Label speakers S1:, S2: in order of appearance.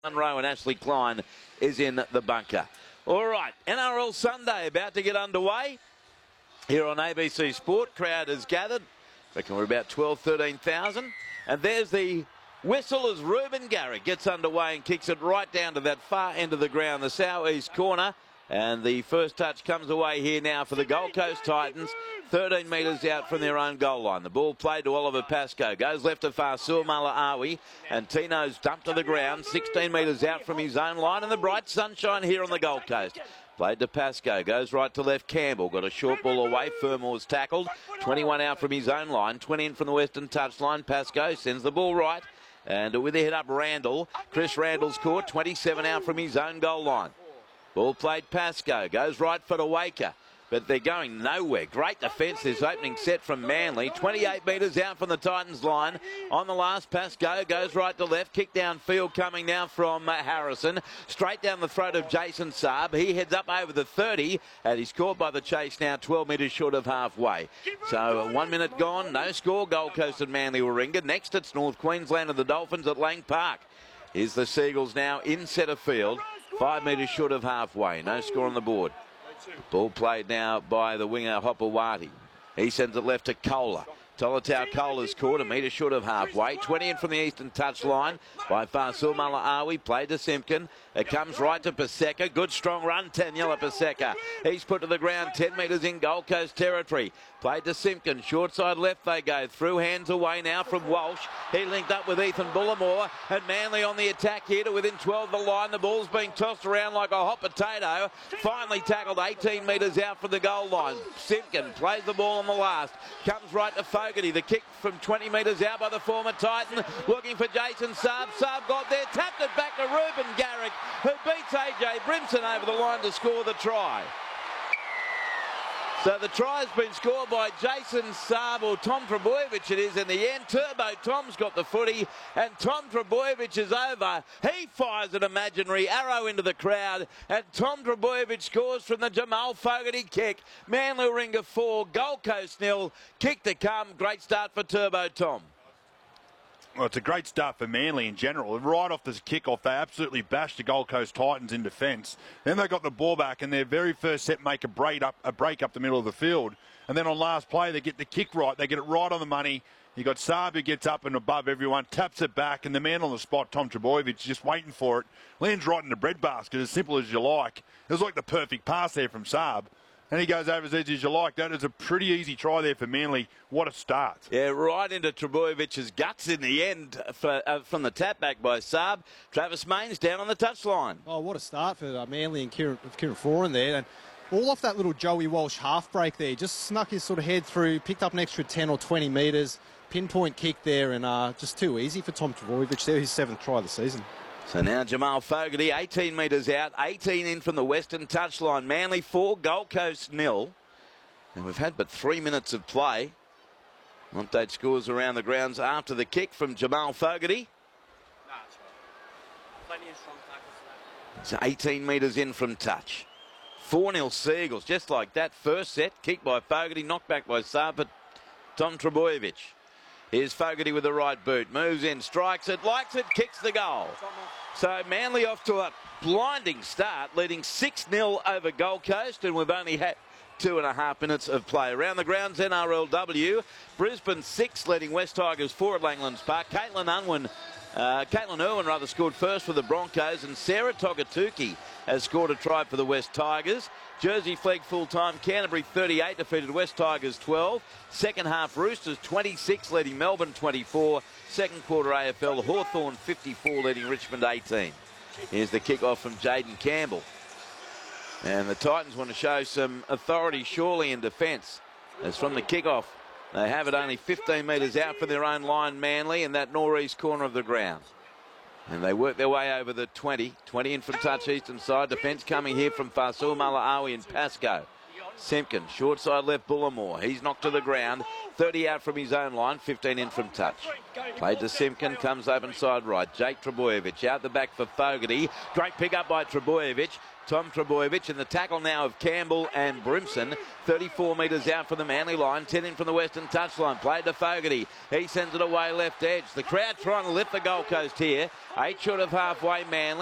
S1: Munro and Ashley Klein is in the bunker. All right, NRL Sunday about to get underway here on ABC Sport. Crowd has gathered. Reckon we're about 13,000. And there's the whistle as Reuben Garrick gets underway and kicks it right down to that far end of the ground, the southeast corner. And the first touch comes away here now for the Gold Coast Titans, 13 metres out from their own goal line. The ball played to Oliver Pascoe, goes left to Fasul Malaawi, and Tino's dumped to the ground, 16 metres out from his own line, and the bright sunshine here on the Gold Coast. Played to Pascoe, goes right to left. Campbell got a short ball away. Fermore's tackled, 21 out from his own line, 20 in from the western touchline. Pascoe sends the ball right, and with the head up Randall. Chris Randall's caught, 27 out from his own goal line. Ball played Pascoe, goes right foot to Waker, but they're going nowhere. Great defence this opening set from Manly. 28 metres out from the Titans line. On the last, Pascoe goes right to left. Kick downfield coming now from Harrison. Straight down the throat of Jason Saab. He heads up over the 30, and he's caught by the chase now 12 metres short of halfway. So 1 minute gone, no score. Gold Coast and Manly Warringah. Next it's North Queensland and the Dolphins at Lang Park. Here's the Seagulls now in centre field. 5 metres short of halfway. No score on the board. Ball played now by the winger Hopewati. He sends it left to Kohler. Tolotau Kohler's caught, a metre short of halfway. 20 in from the eastern touch line by Fasul Malaawi. Played to Simpkin. It comes right to Paseka. Good strong run, Taniela Paseka. He's put to the ground 10 metres in Gold Coast territory. Played to Simpkin. Short side left they go. Through hands away now from Walsh. He linked up with Ethan Bullimore. And Manly on the attack here to within 12 of the line. The ball's being tossed around like a hot potato. Finally tackled 18 metres out from the goal line. Simpkin plays the ball on the last. Comes right to Fogarty. The kick from 20 metres out by the former Titan. Looking for Jason Saab. Saab got there. Tapped it back to Reuben Garrick, who beats AJ Brimson over the line to score the try. So the try has been scored by Jason Saab, or Tom Trbojevic it is in the end. Turbo Tom's got the footy, and Tom Trbojevic is over. He fires an imaginary arrow into the crowd, and Tom Trbojevic scores from the Jamal Fogarty kick. Manly Warringah 4, Gold Coast 0. Kick to come. Great start for Turbo Tom.
S2: Well, it's a great start for Manly in general. Right off this kick-off, they absolutely bashed the Gold Coast Titans in defence. Then they got the ball back, and their very first set make a break up the middle of the field. And then on last play, they get the kick right. They get it right on the money. You got Saab who gets up and above everyone, taps it back, and the man on the spot, Tom Trbojevic, just waiting for it. Lands right in the breadbasket, as simple as you like. It was like the perfect pass there from Saab. And he goes over as easy as you like. That is a pretty easy try there for Manly. What a start.
S1: Yeah, right into Trebojevic's guts in the end from the tap back by Saab. Travis Mayne's down on the touchline.
S3: Oh, what a start for Manly and Kieran Foran there. And all off that little Joey Walsh half break there. Just snuck his sort of head through, picked up an extra 10 or 20 metres. Pinpoint kick there, and just too easy for Tom Trbojevic there, his 7th try of the season.
S1: So now Jamal Fogarty, 18 metres out, 18 in from the western touchline. Manly 4, Gold Coast 0. And we've had but 3 minutes of play. Update scores around the grounds after the kick from Jamal Fogarty. It's 18 metres in from touch. 4-0 Seagulls, just like that. First set, kick by Fogarty, knocked back by Saab, but Tom Trbojevic. Here's Fogarty with the right boot. Moves in, strikes it, likes it, kicks the goal. So Manly off to a blinding start, leading 6-0 over Gold Coast, and we've only had 2.5 minutes of play. Around the grounds, NRLW. Brisbane 6, leading West Tigers 4 at Langlands Park. Caitlin Irwin scored first for the Broncos, and Sarah Togatuki has scored a try for the West Tigers. Jersey Flegg full-time, Canterbury 38, defeated West Tigers 12. Second half, Roosters 26, leading Melbourne 24. Second quarter AFL, Hawthorn 54, leading Richmond 18. Here's the kick-off from Jaden Campbell. And the Titans want to show some authority, surely, in defence. As from the kick-off, they have it only 15 metres out from their own line, Manly, in that northeast corner of the ground. And they work their way over the 20. 20 in from touch eastern side. Defence coming here from Fasul Malaawi and Pascoe. Simpkin, short side left Bullimore. He's knocked to the ground. 30 out from his own line, 15 in from touch. Played to Simpkin, comes open side right. Jake Trebojevic out the back for Fogarty. Great pick up by Trebojevic. Tom Trebojevic, and the tackle now of Campbell and Brimson. 34 metres out from the Manly line, 10 in from the western touchline. Played to Fogarty. He sends it away left edge. The crowd trying to lift the Gold Coast here. 8 short of halfway, Manly.